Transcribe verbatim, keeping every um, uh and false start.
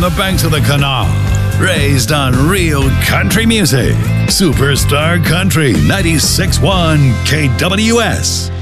the banks of the canal. Raised on real country music. Superstar Country ninety-six point one K W S.